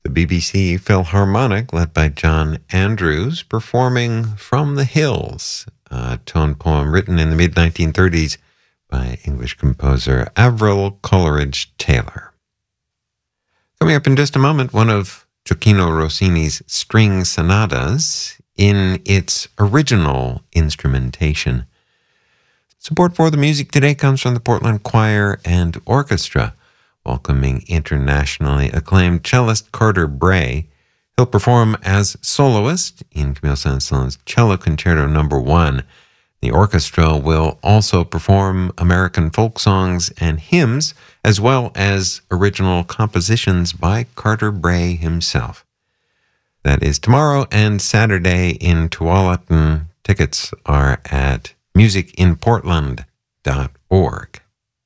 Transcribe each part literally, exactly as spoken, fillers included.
The B B C Philharmonic, led by John Andrews, performing From the Hills, a tone poem written in the mid nineteen thirties by English composer Avril Coleridge Taylor. Coming up in just a moment, one of Gioachino Rossini's string sonatas in its original instrumentation. Support for the music today comes from the Portland Choir and Orchestra, welcoming internationally acclaimed cellist Carter Bray. He'll perform as soloist in Camille Saint-Saëns's Cello Concerto Number One. The orchestra will also perform American folk songs and hymns, as well as original compositions by Carter Bray himself. That is tomorrow and Saturday in Tualatin. Tickets are at music in portland dot org.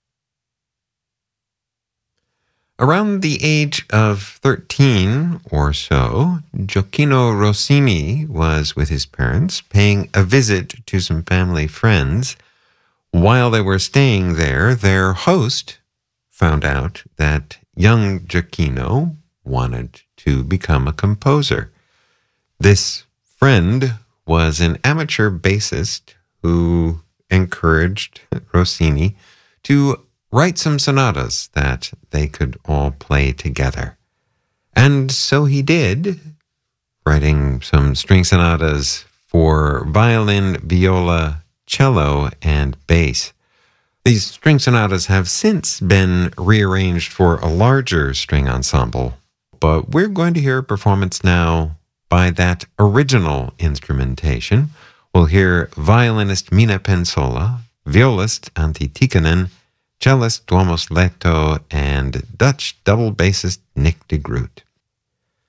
Around the age of thirteen or so, Gioachino Rossini was with his parents, paying a visit to some family friends. While they were staying there, their host found out that young Gioachino wanted to become a composer. This friend was an amateur bassist who encouraged Rossini to write some sonatas that they could all play together. And so he did, writing some string sonatas for violin, viola, cello, and bass. These string sonatas have since been rearranged for a larger string ensemble, but we're going to hear a performance now by that original instrumentation. We'll hear violinist Mina Pensola, violist Antti Tikkanen, cellist Tuomas Lehto, and Dutch double bassist Nick de Groot.